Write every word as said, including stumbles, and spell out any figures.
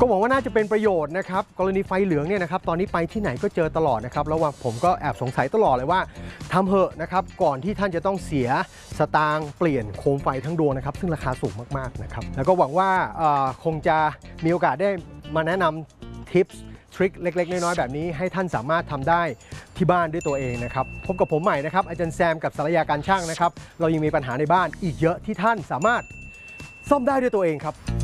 ก็หวังว่าน่าจะเป็นประโยชน์นะครับกรณีไฟเหลืองเนี่ยนะครับตอนนี้ไปที่ไหนก็เจอตลอดนะครับแล้วว่าผมก็แอบสงสัยตลอดเลยว่าทำเหอะนะครับก่อนที่ท่านจะต้องเสียสตางค์เปลี่ยนโคมไฟทั้งดวงนะครับซึ่งราคาสูงมากๆนะครับแล้วก็หวังว่าคงจะมีโอกาสได้มาแนะนำทิปส์ทริคเล็กๆน้อยๆแบบนี้ให้ท่านสามารถทำได้ที่บ้านด้วยตัวเองนะครับพบกับผมใหม่นะครับอาจารย์แซมกับสารยาการช่างนะครับเรายังมีปัญหาในบ้านอีกเยอะที่ท่านสามารถซ่อมได้ด้วยตัวเองครับ